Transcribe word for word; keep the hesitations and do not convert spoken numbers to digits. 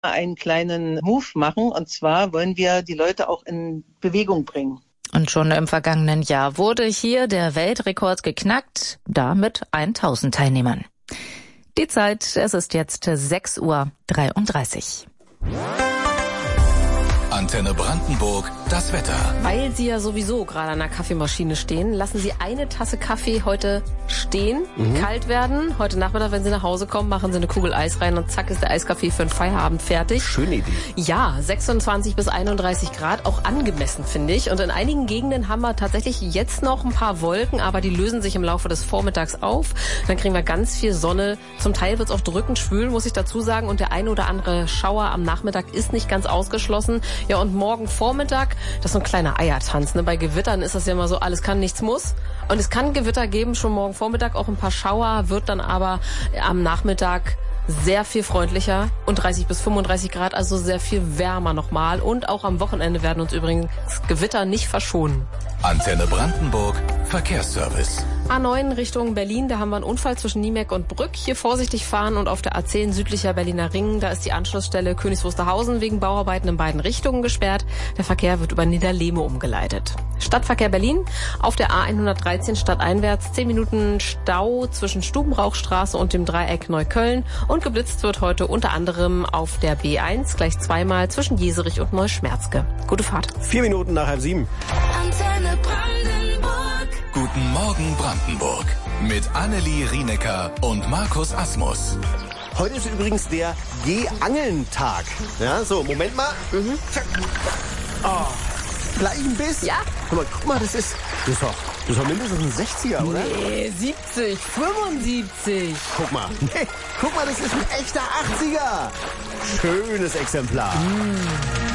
einen kleinen Move machen. Und zwar wollen wir die Leute auch in Bewegung bringen. Und schon im vergangenen Jahr wurde hier der Weltrekord geknackt, da mit tausend Teilnehmern. Die Zeit, es ist jetzt sechs Uhr dreiunddreißig. Antenne Brandenburg, das Wetter. Weil Sie ja sowieso gerade an der Kaffeemaschine stehen, lassen Sie eine Tasse Kaffee heute stehen, mhm. kalt werden. Heute Nachmittag, wenn Sie nach Hause kommen, machen Sie eine Kugel Eis rein und zack ist der Eiskaffee für den Feierabend fertig. Schöne Idee. Ja, sechsundzwanzig bis einunddreißig Grad, auch angemessen, finde ich. Und in einigen Gegenden haben wir tatsächlich jetzt noch ein paar Wolken, aber die lösen sich im Laufe des Vormittags auf. Dann kriegen wir ganz viel Sonne. Zum Teil wird es auch drückend schwül, muss ich dazu sagen. Und der eine oder andere Schauer am Nachmittag ist nicht ganz ausgeschlossen. Ja, und morgen Vormittag, das ist so ein kleiner Eiertanz. Ne? Bei Gewittern ist das ja immer so, alles kann, nichts muss. Und es kann Gewitter geben, schon morgen Vormittag, auch ein paar Schauer, wird dann aber am Nachmittag sehr viel freundlicher und dreißig bis fünfunddreißig Grad, also sehr viel wärmer nochmal. Und auch am Wochenende werden uns übrigens Gewitter nicht verschonen. Antenne Brandenburg, Verkehrsservice. A neun Richtung Berlin, da haben wir einen Unfall zwischen Niemeck und Brück. Hier vorsichtig fahren und auf der A zehn südlicher Berliner Ring, da ist die Anschlussstelle Königs Wusterhausen wegen Bauarbeiten in beiden Richtungen gesperrt. Der Verkehr wird über Niederlehme umgeleitet. Stadtverkehr Berlin, auf der A hundertdreizehn stadteinwärts, zehn Minuten Stau zwischen Stubenrauchstraße und dem Dreieck Neukölln. Und geblitzt wird heute unter anderem auf der B eins gleich zweimal zwischen Jeserich und Neuschmerzke. Gute Fahrt. Vier Minuten nach halb sieben. Antenne Brandenburg. Guten Morgen Brandenburg. Mit Annelie Rienecker und Markus Asmus. Heute ist übrigens der Geh-Angeln-Tag. Ja, so, Moment mal. Mhm. Oh, gleich ein Biss. Ja. Guck mal, guck mal, das ist, das ist doch, das ist doch mindestens ein sechziger, oder? Nee, siebzig, fünfundsiebzig. Guck mal, nee, guck mal, das ist ein echter achtziger. Schönes Exemplar. Mm.